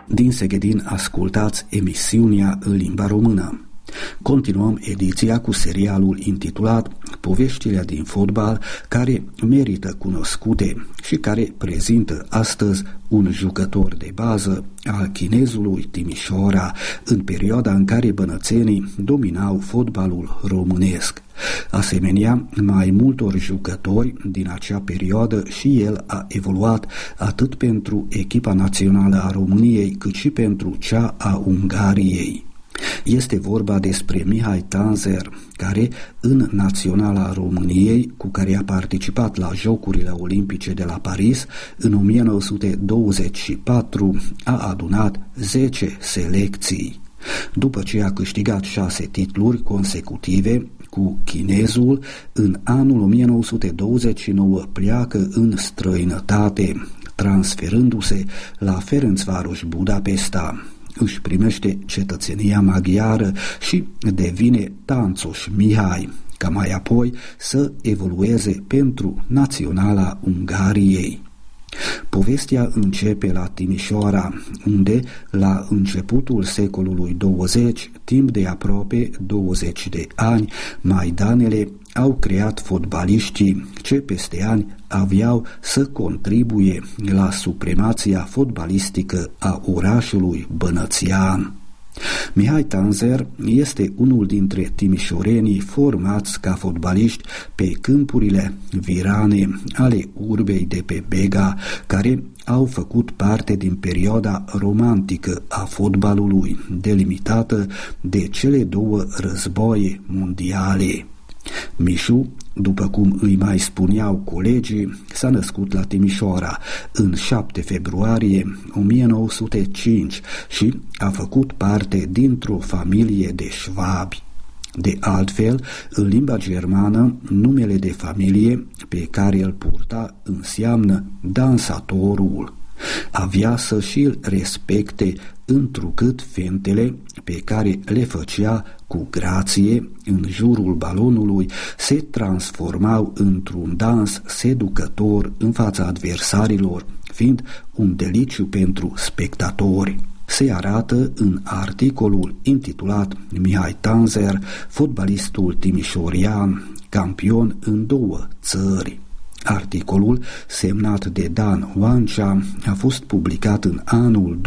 Din Seghedin ascultați emisiunea în limba română. Continuăm ediția cu serialul intitulat Poveștile din fotbal, care merită cunoscute și care prezintă astăzi un jucător de bază al Chinezului Timișoara în perioada în care bănățenii dominau fotbalul românesc. Asemenea, mai multor jucători din acea perioadă și el a evoluat atât pentru echipa națională a României cât și pentru cea a Ungariei. Este vorba despre Mihai Tanzer, care în Naționala României, cu care a participat la Jocurile Olimpice de la Paris în 1924, a adunat 10 selecții. După ce a câștigat 6 titluri consecutive cu chinezul, în anul 1929 pleacă în străinătate, transferându-se la Ferencváros Budapesta. Își primește cetățenia maghiară și devine Táncos Mihai, ca mai apoi să evolueze pentru Naționala Ungariei. Povestea începe la Timișoara, unde, la începutul secolului 20, timp de aproape 20 de ani, Maidanele au creat fotbaliștii ce peste ani aveau să contribuie la supremația fotbalistică a orașului bănățean. Mihai Tanzer este unul dintre timișorenii formați ca fotbaliști pe câmpurile virane ale urbei de pe Bega, care au făcut parte din perioada romantică a fotbalului, delimitată de cele două războaie mondiale. Mișu, după cum îi mai spuneau colegii, s-a născut la Timișoara în 7 februarie 1905 și a făcut parte dintr-o familie de șvabi. De altfel, în limba germană, numele de familie pe care îl purta înseamnă dansatorul. Avea să și-l respecte întrucât fentele pe care le făcea cu grație în jurul balonului se transformau într-un dans seducător în fața adversarilor, fiind un deliciu pentru spectatori. Se arată în articolul intitulat Mihai Tanzer, fotbalistul timișorian, campion în 2 țări. Articolul, semnat de Dan Oancea, a fost publicat în anul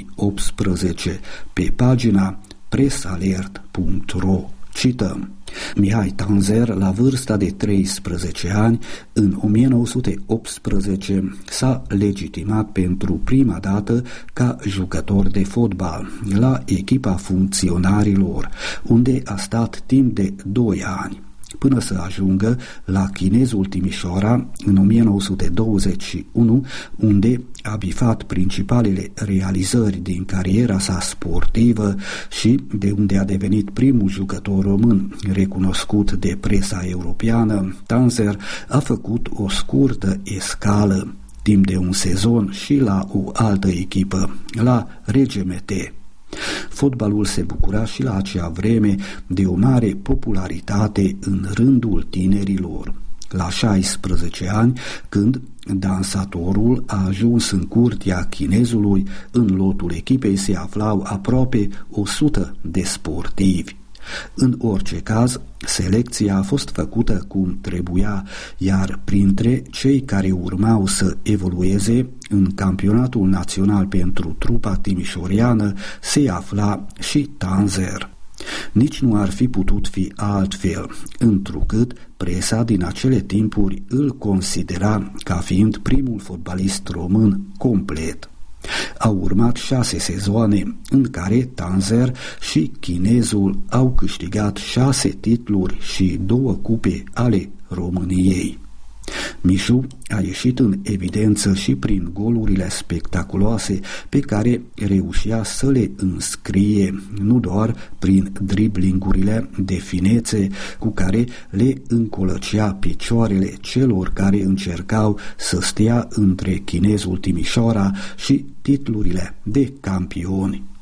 2018 pe pagina presalert.ro. Cităm: Mihai Tanzer, la vârsta de 13 ani, în 1918 s-a legitimat pentru prima dată ca jucător de fotbal la echipa funcționarilor, unde a stat timp de 2 ani. Până să ajungă la Chinezul Timișoara în 1921, unde a bifat principalele realizări din cariera sa sportivă și de unde a devenit primul jucător român recunoscut de presa europeană. Tanzer a făcut o scurtă escală timp de un sezon și la o altă echipă, la RGMT. Fotbalul se bucura și la acea vreme de o mare popularitate în rândul tinerilor. La 16 ani, când dansatorul a ajuns în curtea chinezului, în lotul echipei se aflau aproape 100 de sportivi. În orice caz, selecția a fost făcută cum trebuia, iar printre cei care urmau să evolueze în campionatul național pentru trupa timișoreană se afla și Tanzer. Nici nu ar fi putut fi altfel, întrucât presa din acele timpuri îl considera ca fiind primul fotbalist român complet. Au urmat 6 sezoane în care Tanzer și chinezul au câștigat 6 titluri și 2 cupe ale României. Mișu a ieșit în evidență și prin golurile spectaculoase pe care reușea să le înscrie, nu doar prin driblingurile de finețe cu care le încolăcea picioarele celor care încercau să stea între Chinezul Timișoara și titlurile de campioni.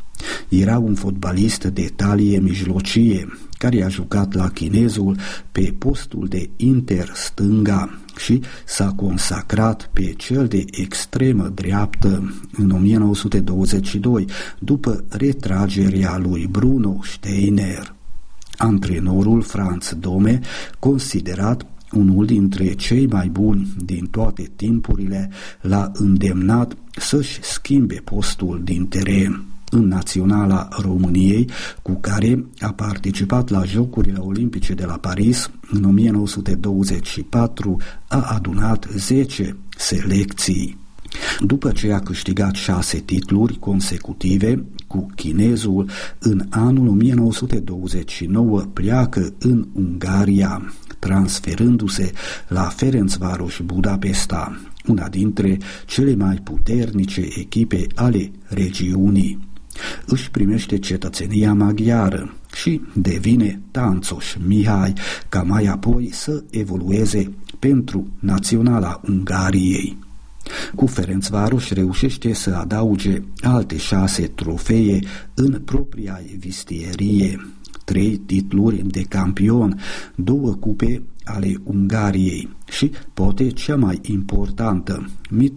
Era un fotbalist de talie mijlocie, care a jucat la Chinezul pe postul de inter-stânga și s-a consacrat pe cel de extremă dreaptă în 1922, după retragerea lui Bruno Steiner. Antrenorul Franz Dome, considerat unul dintre cei mai buni din toate timpurile, l-a îndemnat să-și schimbe postul din teren. În Naționala României, cu care a participat la Jocurile Olimpice de la Paris în 1924, a adunat 10 selecții. După ce a câștigat 6 titluri consecutive cu Chinezul, în anul 1929 pleacă în Ungaria, transferându-se la Ferencváros Budapesta, una dintre cele mai puternice echipe ale regiunii. Își primește cetățenia maghiară și devine Táncos Mihály, ca mai apoi să evolueze pentru Naționala Ungariei. Cu Ferencváros reușește să adauge alte 6 trofee în propria vistierie, 3 titluri de campion, 2 cupe ale Ungariei și, poate cea mai importantă,